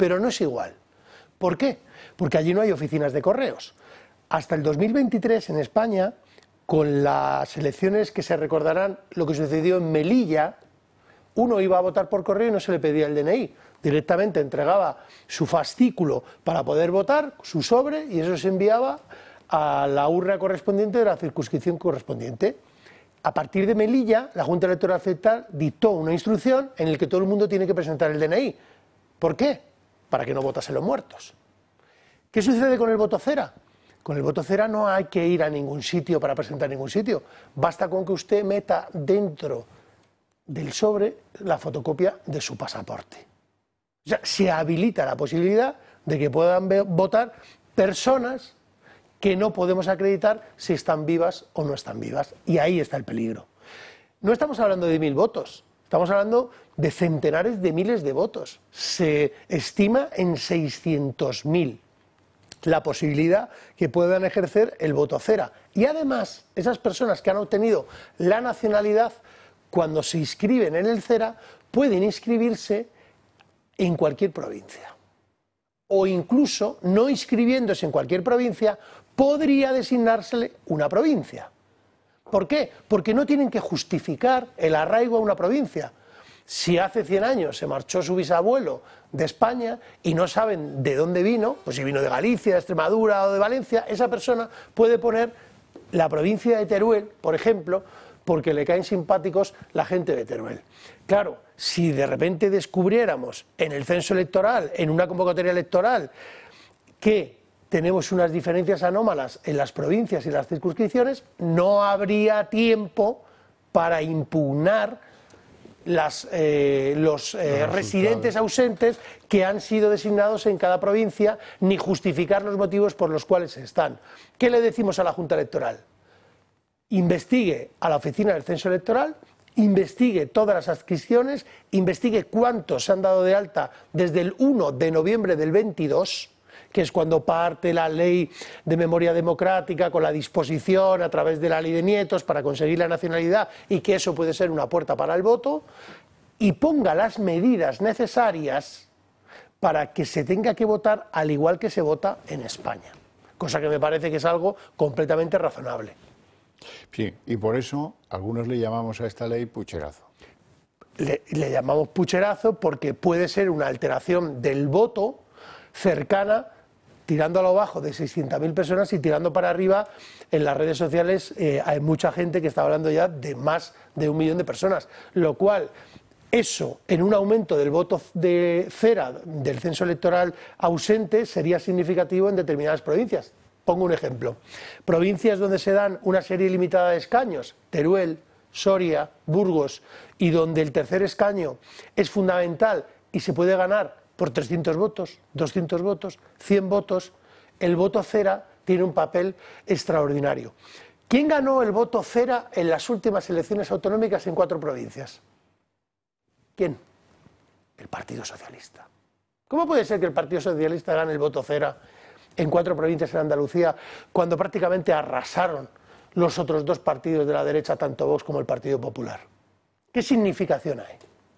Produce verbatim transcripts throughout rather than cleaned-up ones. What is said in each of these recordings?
pero no es igual. ¿Por qué? Porque allí no hay oficinas de correos. Hasta el dos mil veintitrés en España, con las elecciones que se recordarán lo que sucedió en Melilla, uno iba a votar por correo y no se le pedía el D N I. Directamente entregaba su fascículo para poder votar, su sobre, y eso se enviaba a la urna correspondiente de la circunscripción correspondiente. A partir de Melilla, la Junta Electoral Central dictó una instrucción en la que todo el mundo tiene que presentar el D N I. ¿Por qué? Para que no votasen los muertos. ¿Qué sucede con el voto cera? Con el voto cera no hay que ir a ningún sitio para presentar ningún sitio. Basta con que usted meta dentro del sobre la fotocopia de su pasaporte. O sea, se habilita la posibilidad de que puedan votar personas que no podemos acreditar si están vivas o no están vivas. Y ahí está el peligro. No estamos hablando de mil votos, estamos hablando de centenares de miles de votos. Se estima en seiscientos mil la posibilidad que puedan ejercer el voto cera. Y además, esas personas que han obtenido la nacionalidad, cuando se inscriben en el cera, pueden inscribirse en cualquier provincia. O incluso, no inscribiéndose en cualquier provincia, podría designársele una provincia. ¿Por qué? Porque no tienen que justificar el arraigo a una provincia. Si hace cien años se marchó su bisabuelo de España y no saben de dónde vino, pues si vino de Galicia, de Extremadura o de Valencia, esa persona puede poner la provincia de Teruel, por ejemplo, porque le caen simpáticos la gente de Teruel. Claro, si de repente descubriéramos en el censo electoral, en una convocatoria electoral, que tenemos unas diferencias anómalas en las provincias y las circunscripciones, no habría tiempo para impugnar Las, eh, los eh, residentes ausentes que han sido designados en cada provincia, ni justificar los motivos por los cuales están. ¿Qué le decimos a la Junta Electoral? Investigue a la oficina del censo electoral, investigue todas las adscripciones, investigue cuántos se han dado de alta desde el uno de noviembre del veintidós, que es cuando parte la ley de memoria democrática con la disposición a través de la ley de nietos para conseguir la nacionalidad y que eso puede ser una puerta para el voto, y ponga las medidas necesarias para que se tenga que votar al igual que se vota en España, cosa que me parece que es algo completamente razonable. Sí, y por eso algunos le llamamos a esta ley pucherazo. Le, le llamamos pucherazo porque puede ser una alteración del voto cercana, tirando a lo bajo de seiscientas mil personas y tirando para arriba en las redes sociales. Eh, hay mucha gente que está hablando ya de más de un millón de personas, lo cual, eso en un aumento del voto de cera del censo electoral ausente sería significativo en determinadas provincias. Pongo un ejemplo: provincias donde se dan una serie limitada de escaños, Teruel, Soria, Burgos, y donde el tercer escaño es fundamental y se puede ganar por trescientos votos, doscientos votos, cien votos, el voto cera tiene un papel extraordinario. ¿Quién ganó el voto cera en las últimas elecciones autonómicas en cuatro provincias? ¿Quién? El Partido Socialista. ¿Cómo puede ser que el Partido Socialista gane el voto cera en cuatro provincias en Andalucía cuando prácticamente arrasaron los otros dos partidos de la derecha, tanto Vox como el Partido Popular? ¿Qué significación hay?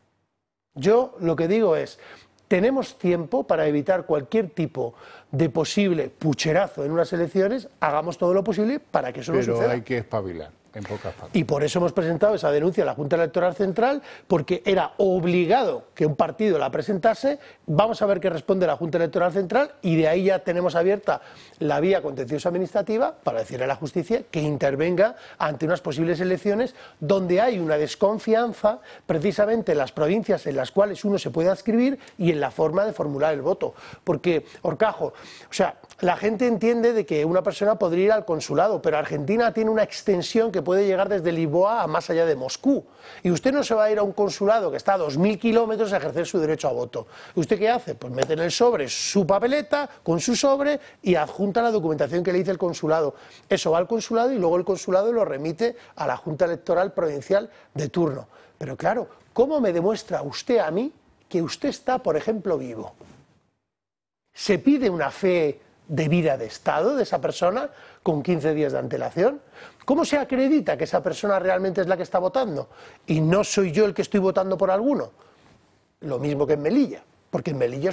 Yo lo que digo es: tenemos tiempo para evitar cualquier tipo de posible pucherazo en unas elecciones, hagamos todo lo posible para que eso no suceda. Pero hay que espabilar, en pocas palabras. Y por eso hemos presentado esa denuncia a la Junta Electoral Central, porque era obligado que un partido la presentase. Vamos a ver qué responde la Junta Electoral Central y de ahí ya tenemos abierta la vía contencioso administrativa para decirle a la justicia que intervenga ante unas posibles elecciones donde hay una desconfianza precisamente en las provincias en las cuales uno se puede adscribir y en la forma de formular el voto. Porque, Horcajo, o sea, la gente entiende de que una persona podría ir al consulado, pero Argentina tiene una extensión que puede llegar desde Lisboa a más allá de Moscú. Y usted no se va a ir a un consulado que está a dos mil kilómetros a ejercer su derecho a voto. ¿Usted qué hace? Pues mete en el sobre su papeleta con su sobre y adjunta la documentación que le dice el consulado. Eso va al consulado y luego el consulado lo remite a la Junta Electoral Provincial de turno. Pero claro, ¿cómo me demuestra usted a mí que usted está, por ejemplo, vivo? ¿Se pide una fe de vida de Estado de esa persona con quince días de antelación? ¿Cómo se acredita que esa persona realmente es la que está votando y no soy yo el que estoy votando por alguno? Lo mismo que en Melilla, porque en Melilla